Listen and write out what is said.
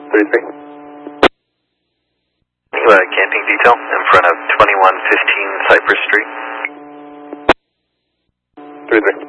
33. Camping detail in front of 2115 Cypress Street. 33.